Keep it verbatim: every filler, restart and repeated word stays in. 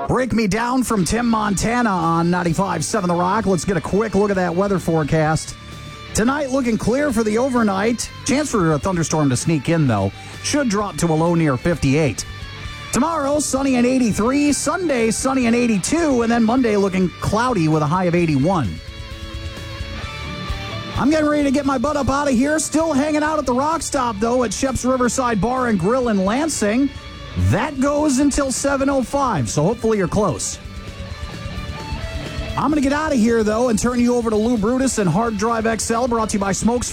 Break Me Down from Tim Montana on ninety-five point seven The Rock. Let's get a quick look at that weather forecast. Tonight looking clear for the overnight. Chance for a thunderstorm to sneak in, though. Should drop to a low near fifty-eight. Tomorrow, sunny and eighty-three. Sunday, sunny and eighty-two. And then Monday looking cloudy with a high of eighty-one. I'm getting ready to get my butt up out of here. Still hanging out at the Rock Stop, though, at Shep's Riverside Bar and Grill in Lansing. That goes until seven oh five, so hopefully you're close. I'm going to get out of here, though, and turn you over to Lou Brutus and Hard Drive X L, brought to you by Smokes